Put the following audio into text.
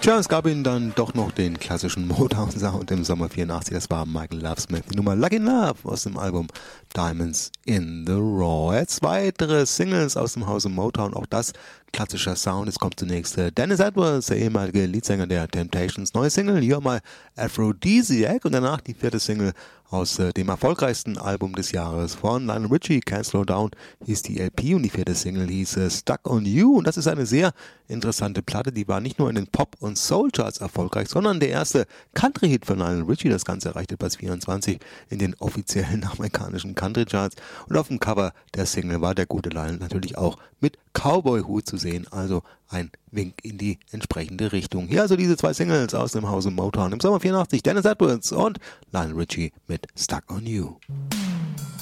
Tja, es gab ihnen dann doch noch den klassischen Motown-Sound im Sommer 84. Das war Michael Love Smith, die Nummer Lucky Love aus dem Album Diamonds in the Raw. Jetzt weitere Singles aus dem Hause Motown, auch das klassischer Sound. Es kommt zunächst Dennis Edwards, der ehemalige Leadsänger der Temptations. Neue Single, hier mal Aphrodisiac und danach die vierte Single aus dem erfolgreichsten Album des Jahres von Lionel Richie, Can't Slow Down, hieß die LP und die vierte Single hieß Stuck on You und das ist eine sehr interessante Platte, die war nicht nur in den Pop- und Soul-Charts erfolgreich, sondern der erste Country-Hit von Lionel Richie, das Ganze erreichte Platz 24 in den offiziellen amerikanischen Country-Charts und auf dem Cover der Single war der gute Lionel natürlich auch mit Cowboy-Hut zu sehen, also ein Wink in die entsprechende Richtung. Hier also diese zwei Singles aus dem Hause Motown im Sommer 84, Dennis Edwards und Lionel Richie mit Stuck on You.